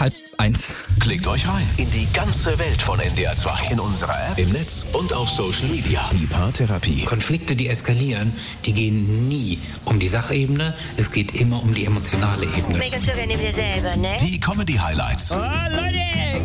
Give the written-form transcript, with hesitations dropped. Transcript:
12:30. Klickt euch rein in die ganze Welt von NDR 2. In unserer App, im Netz und auf Social Media. Die Paartherapie. Konflikte, die eskalieren, die gehen nie um die Sachebene. Es geht immer um die emotionale Ebene. Mega zu dir selber, ne? Die Comedy-Highlights. Oh, Leute!